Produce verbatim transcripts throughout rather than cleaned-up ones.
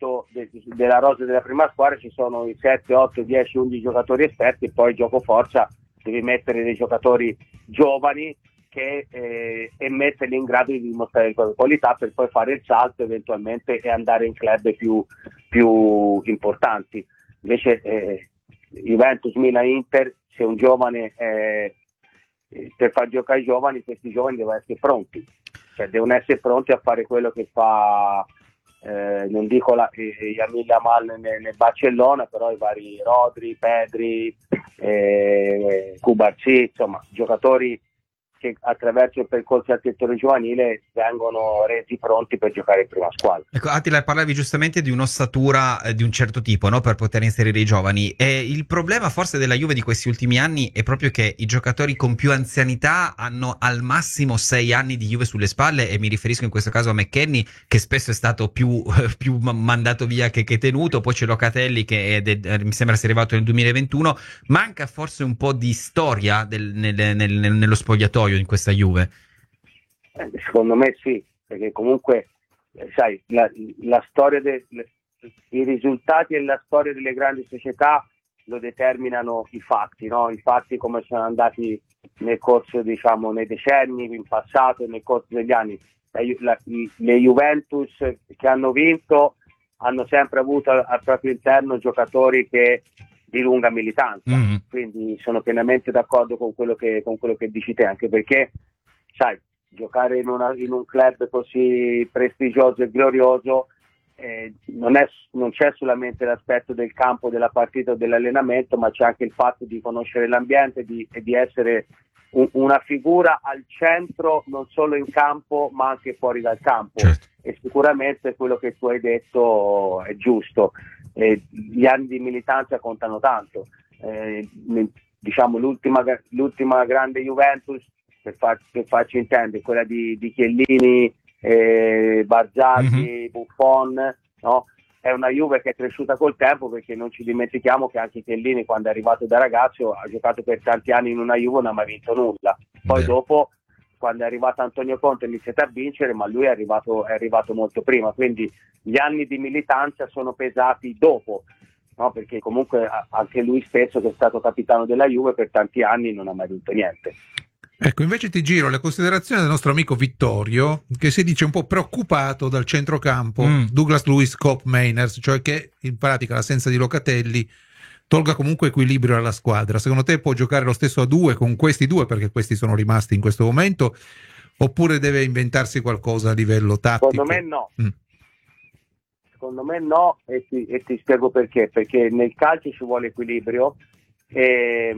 resto de- della rosa della prima squadra ci sono i sette, otto, dieci, undici giocatori esperti, e poi gioco forza devi mettere dei giocatori giovani che, eh, e metterli in grado di dimostrare le proprie qualità per poi fare il salto eventualmente e andare in club più, più importanti. Invece eh, Juventus, Milan, Inter, se un giovane eh, per far giocare i giovani, questi giovani devono essere pronti, cioè devono essere pronti a fare quello che fa eh, non dico la, eh, Yamil Yamal nel, nel Barcellona, però i vari Rodri, Pedri, eh, Cubarsí, insomma giocatori che attraverso il percorso al settore giovanile vengono resi pronti per giocare in prima squadra. Ecco, Attila, parlavi giustamente di un'ossatura eh, di un certo tipo, no? Per poter inserire i giovani. E il problema forse della Juve di questi ultimi anni è proprio che i giocatori con più anzianità hanno al massimo sei anni di Juve sulle spalle, e mi riferisco in questo caso a McKennie, che spesso è stato più, più mandato via che, che tenuto. Poi c'è Locatelli che è de, mi sembra sia arrivato nel duemilaventuno. Manca forse un po' di storia del, nel, nel, nel, nello spogliatoio in questa Juve? Eh, secondo me sì, perché comunque eh, sai, la, la storia de, le, i risultati e la storia delle grandi società lo determinano i fatti, no? I fatti come sono andati nel corso, diciamo, nei decenni, in passato e nel corso degli anni. La, la, le Juventus che hanno vinto hanno sempre avuto al, al proprio interno giocatori che di lunga militanza, mm-hmm. Quindi sono pienamente d'accordo con quello che, con quello che dici te, anche perché sai, giocare in, una, in un club così prestigioso e glorioso eh, non, è, non c'è solamente l'aspetto del campo, della partita o dell'allenamento, ma c'è anche il fatto di conoscere l'ambiente di, e di essere un, una figura al centro non solo in campo ma anche fuori dal campo. Certo. E sicuramente quello che tu hai detto è giusto. Eh, gli anni di militanza contano tanto. Eh, diciamo l'ultima, l'ultima grande Juventus, per, far, per farci intendere, quella di, di Chiellini, eh, Barzagli, mm-hmm. Buffon, no? È una Juve che è cresciuta col tempo, perché non ci dimentichiamo che anche Chiellini, quando è arrivato da ragazzo, ha giocato per tanti anni in una Juve e non ha mai vinto nulla. Poi Beh. dopo, quando è arrivato Antonio Conte, ha iniziato a vincere, ma lui è arrivato, è arrivato molto prima, quindi gli anni di militanza sono pesati dopo, no? Perché comunque anche lui stesso, che è stato capitano della Juve per tanti anni, non ha mai vinto niente. Ecco, invece ti giro le considerazioni del nostro amico Vittorio, che si dice un po' preoccupato dal centrocampo mm. Douglas Luiz, Cop, Mainers, cioè che in pratica l'assenza di Locatelli tolga comunque equilibrio alla squadra. Secondo te può giocare lo stesso a due con questi due, perché questi sono rimasti in questo momento, oppure deve inventarsi qualcosa a livello tattico? Secondo me no. Mm. Secondo me no, e ti, e ti spiego perché. Perché nel calcio ci vuole equilibrio e,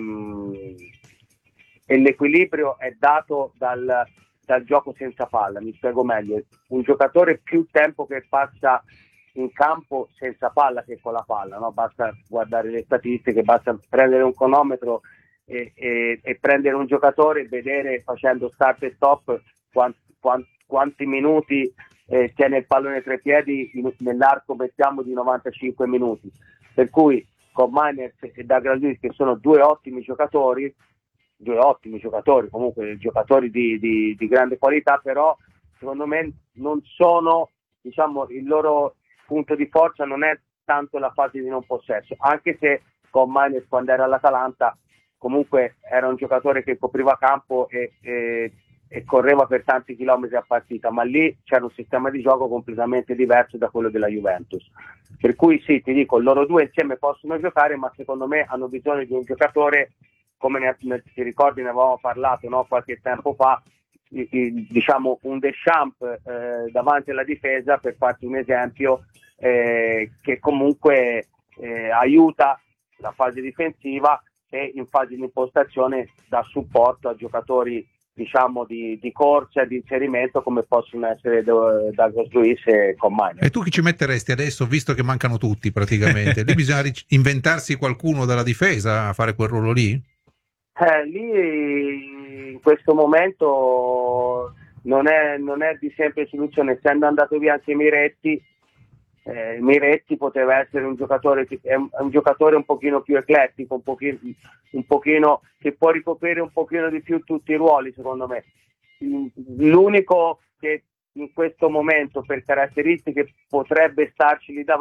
e l'equilibrio è dato dal, dal gioco senza palla. Mi spiego meglio. Un giocatore più tempo che passa in campo senza palla che con la palla, no? Basta guardare le statistiche, basta prendere un cronometro e, e, e prendere un giocatore e vedere, facendo start e stop, quanti, quanti, quanti minuti eh, tiene il pallone tra i piedi in, nell'arco, mettiamo, di novantacinque minuti. Per cui con Mainers e Douglas Luiz, che sono due ottimi giocatori, due ottimi giocatori, comunque giocatori di, di, di grande qualità, però secondo me non sono, diciamo, il loro punto di forza non è tanto la fase di non possesso, anche se con Mainers, quando era all'Atalanta, comunque era un giocatore che copriva campo e, e, e correva per tanti chilometri a partita, ma lì c'era un sistema di gioco completamente diverso da quello della Juventus. Per cui sì, ti dico, loro due insieme possono giocare, ma secondo me hanno bisogno di un giocatore, come ne, ne, ti ricordi, ne avevamo parlato, no, qualche tempo fa, i, i, diciamo un Deschamps eh, davanti alla difesa, per farti un esempio, eh, che comunque eh, aiuta la fase difensiva e in fase di impostazione dà supporto a giocatori, diciamo, di, di corsa e di inserimento, come possono essere Douglas Luiz e Commagno. E tu chi ci metteresti adesso, visto che mancano tutti praticamente? Lì bisogna inventarsi qualcuno dalla difesa a fare quel ruolo lì? Eh, lì in questo momento non è, non è di semplice soluzione, essendo andato via anche Miretti. Eh, Miretti poteva essere un giocatore che è un, è un giocatore un pochino più eclettico, un pochino, un pochino che può ricoprire un pochino di più tutti i ruoli, secondo me. L'unico che in questo momento per caratteristiche potrebbe starci lì davanti